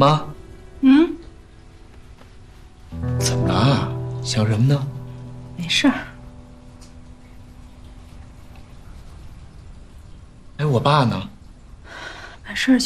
妈， 嗯， 怎么了？想什么呢？ 没事儿。 哎，我爸呢？ 办事儿去。